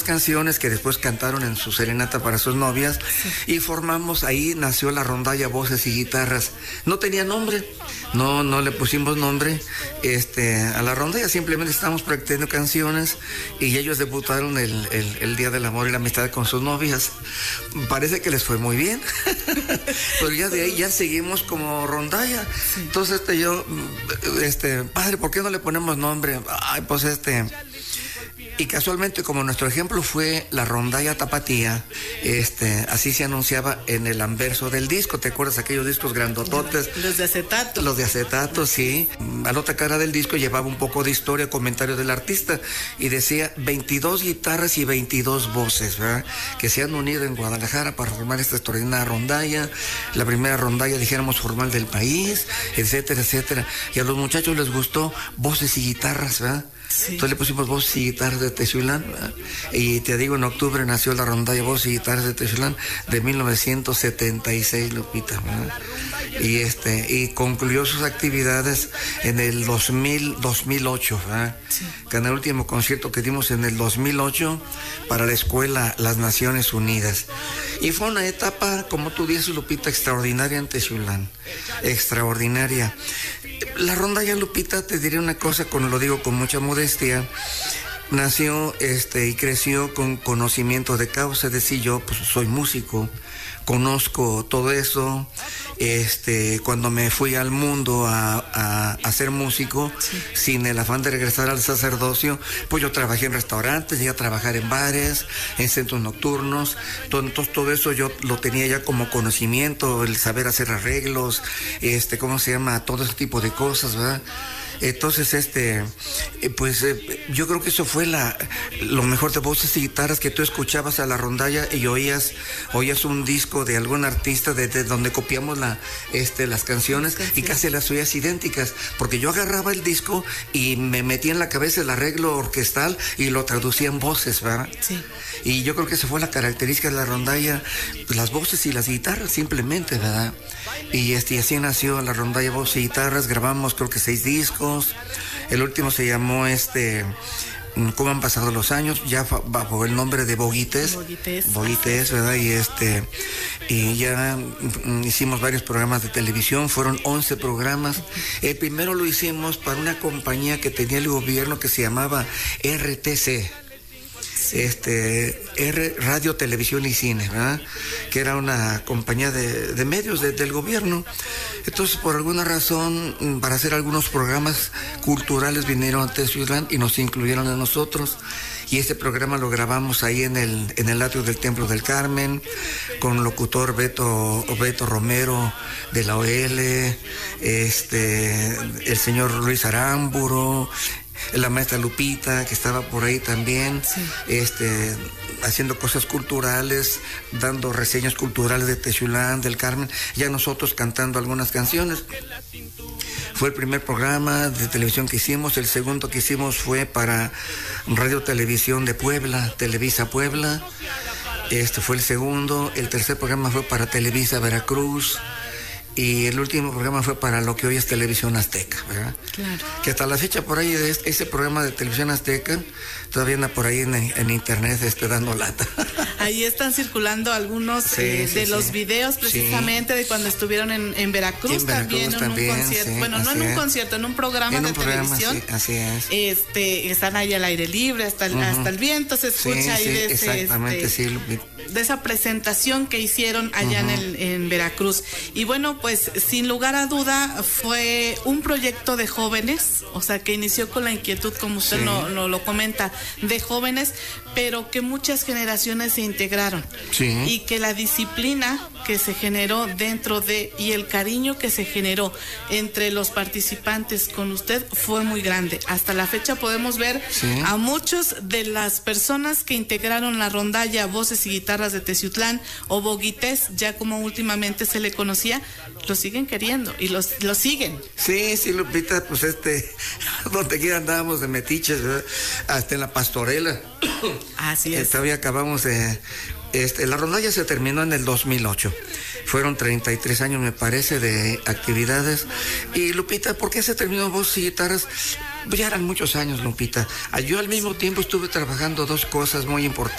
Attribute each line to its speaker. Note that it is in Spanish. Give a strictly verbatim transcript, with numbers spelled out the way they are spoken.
Speaker 1: canciones que después cantaron en su serenata para sus novias, sí. Y formamos, ahí nació la rondalla Voces y Guitarras. No tenía nombre, no, no le pusimos nombre este, a la rondalla, simplemente estábamos practicando canciones y ellos debutaron el, el, el Día del Amor y la Amistad con sus novias. Parece que les fue muy bien, pero ya de ahí ya seguimos como rondalla. Sí. Entonces este, yo, este, padre, ¿por qué no le ponemos nombre? Ay, pues este... Y casualmente, como nuestro ejemplo fue la rondalla tapatía, este, así se anunciaba en el anverso del disco. ¿Te acuerdas aquellos discos grandototes?
Speaker 2: Los de acetato.
Speaker 1: Los de acetato, sí. A la otra cara del disco llevaba un poco de historia, comentario del artista, y decía veintidós guitarras y veintidós voces, ¿verdad? Que se han unido en Guadalajara para formar esta extraordinaria rondalla, la primera rondalla, dijéramos, formal del país, etcétera, etcétera. Y a los muchachos les gustó Voces y Guitarras, ¿verdad? Sí. Entonces le pusimos Voces y Guitarras de Texulán, ¿verdad? Y te digo, en octubre nació la rondalla Voces y Guitarras de Texulán de mil novecientos setenta y seis, Lupita, ¿verdad? Y este y concluyó sus actividades en el dos mil, dos mil ocho, ¿verdad? Sí. Que en el último concierto que dimos en el dos mil ocho para la escuela Las Naciones Unidas. Y fue una etapa, como tú dices, Lupita, extraordinaria en Texulán, extraordinaria. La rondalla, Lupita, te diré una cosa, con, lo digo con mucha modestia, nació este, y creció con conocimiento de causa, es decir, yo pues soy músico, conozco todo eso. Este, cuando me fui al mundo a, a, a ser músico, sí. Sin el afán de regresar al sacerdocio, pues yo trabajé en restaurantes, llegué a trabajar en bares, en centros nocturnos, todo, entonces todo eso yo lo tenía ya como conocimiento, el saber hacer arreglos, este, ¿cómo se llama? Todo ese tipo de cosas, ¿verdad? Entonces, este, pues eh, yo creo que eso fue la, lo mejor de Voces y Guitarras, que tú escuchabas a la rondalla y oías, oías un disco de algún artista de, de donde copiamos la, este, las canciones, sí, sí. Y casi las oías idénticas, porque yo agarraba el disco y me metía en la cabeza el arreglo orquestal y lo traducía en voces, ¿verdad? Sí. Y yo creo que esa fue la característica de la rondalla, pues, las voces y las guitarras simplemente, ¿verdad? Y, este, y así nació la rondalla Voces y Guitarras, grabamos creo que seis discos. El último se llamó este ¿Cómo han pasado los años? Ya bajo el nombre de Boguites.
Speaker 2: Boguites.
Speaker 1: Boguites, ¿verdad? Y este y ya hicimos varios programas de televisión, fueron once programas. El primero lo hicimos para una compañía que tenía el gobierno que se llamaba R T C. Este R Radio, Televisión y Cine, ¿verdad? Que era una compañía de, de medios de, del gobierno. Entonces, por alguna razón, para hacer algunos programas culturales vinieron a Texulán y nos incluyeron a nosotros. Y este programa lo grabamos ahí en el en el atrio del Templo del Carmen, con locutor Beto Beto Romero de la O L, este el señor Luis Aramburo, la maestra Lupita, que estaba por ahí también, sí. este, haciendo cosas culturales, dando reseñas culturales de Texulán, del Carmen, ya nosotros cantando algunas canciones. Fue el primer programa de televisión que hicimos. El segundo que hicimos fue para Radio Televisión de Puebla, Televisa Puebla. Este fue el segundo. El tercer programa fue para Televisa Veracruz. Y el último programa fue para lo que hoy es Televisión Azteca, ¿verdad? Claro. Que hasta la fecha por ahí de ese programa de Televisión Azteca todavía anda por ahí en, en internet este, dando lata.
Speaker 2: Ahí están circulando algunos sí, eh, sí, de sí. los videos precisamente sí. de cuando estuvieron en, en Veracruz, en Veracruz también, en también, un concierto. Sí, bueno, no en un es. concierto, en un programa en de un programa, televisión.
Speaker 1: Sí, así es.
Speaker 2: Este, están ahí al aire libre, hasta el, uh-huh. hasta el viento se escucha sí, ahí
Speaker 1: sí,
Speaker 2: de ese,
Speaker 1: exactamente,
Speaker 2: este,
Speaker 1: sí,
Speaker 2: de esa presentación que hicieron allá uh-huh. en, el, en Veracruz. Y bueno, pues sin lugar a duda fue un proyecto de jóvenes, o sea, que inició con la inquietud, como usted sí. no, no lo comenta, de jóvenes, pero que muchas generaciones se integraron. Sí. Y que la disciplina que se generó dentro de, y el cariño que se generó entre los participantes con usted fue muy grande. Hasta la fecha podemos ver sí. a muchos de las personas que integraron la rondalla Voces y Guitarras de Texulán, o Boguites, ya como últimamente se le conocía, lo siguen queriendo y los, lo siguen.
Speaker 1: Sí, sí, Lupita, pues este, donde quiera andábamos de metiches, ¿verdad? Hasta en la pastorela.
Speaker 2: Así es.
Speaker 1: Todavía acabamos de... Este, la rondalla se terminó en el dos mil ocho. Fueron treinta y tres años, me parece, de actividades. Y Lupita, ¿por qué se terminó Voces y Guitarras? Ya eran muchos años, Lupita. Yo al mismo tiempo estuve trabajando dos cosas muy importantes.